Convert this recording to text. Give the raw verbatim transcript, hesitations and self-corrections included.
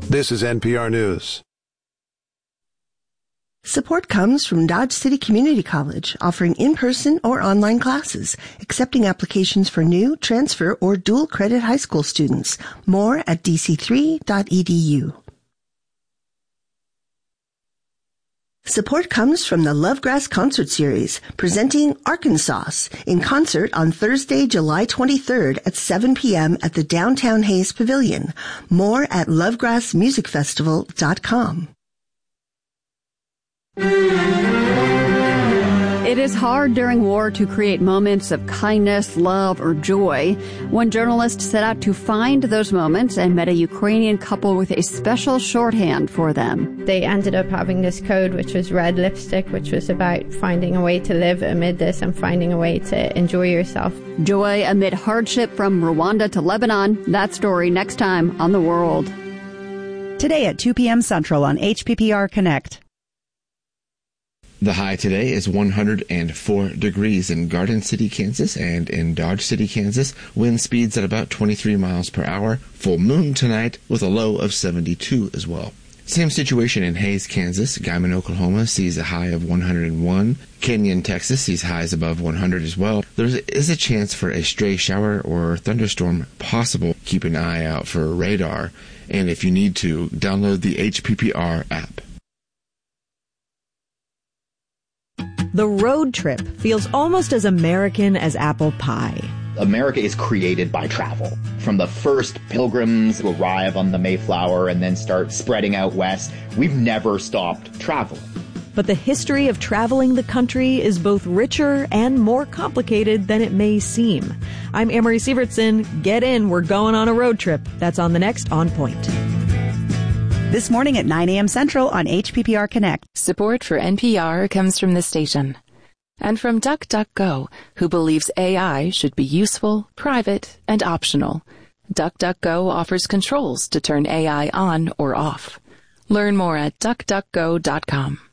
This is N P R News. Support comes from Dodge City Community College, offering in-person or online classes, accepting applications for new, transfer, or dual-credit high school students. More at d c three dot e d u. Support comes from the Lovegrass Concert Series, presenting Arkansas in concert on Thursday, July twenty-third at seven p.m. at the Downtown Hayes Pavilion. More at lovegrass music festival dot com. It is hard during war to create moments of kindness, love, or joy. One journalist set out to find those moments and met a Ukrainian couple with a special shorthand for them. They ended up having this code, which was red lipstick, which was about finding a way to live amid this and finding a way to enjoy yourself. Joy amid hardship from Rwanda to Lebanon. That story next time on The World. Today at two p.m. Central on H P P R Connect. The high today is one hundred four degrees in Garden City, Kansas, and in Dodge City, Kansas. Wind speeds at about twenty-three miles per hour. Full moon tonight with a low of seventy-two as well. Same situation in Hays, Kansas. Guyman, Oklahoma sees a high of one hundred one. Kenyon, Texas sees highs above one hundred as well. There is a chance for a stray shower or thunderstorm possible. Keep an eye out for radar. And if you need to, download the H P P R app. The road trip feels almost as American as apple pie. America is created by travel. From the first pilgrims who arrive on the Mayflower and then start spreading out west, we've never stopped traveling. But the history of traveling the country is both richer and more complicated than it may seem. I'm Amory Sievertson. Get in, we're going on a road trip. That's on the next On Point. This morning at nine a.m. Central on H P P R Connect. Support for N P R comes from this station. And from DuckDuckGo, who believes A I should be useful, private, and optional. DuckDuckGo offers controls to turn A I on or off. Learn more at duck duck go dot com.